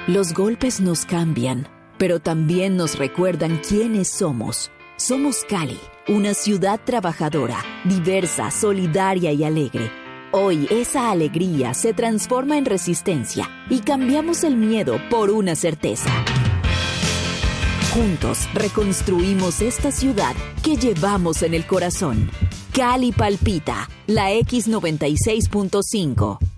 Los golpes nos cambian, pero también nos recuerdan quiénes somos. Somos Cali, una ciudad trabajadora, diversa, solidaria y alegre. Hoy esa alegría se transforma en resistencia y cambiamos el miedo por una certeza. Juntos reconstruimos esta ciudad que llevamos en el corazón. Cali palpita, la X96.5.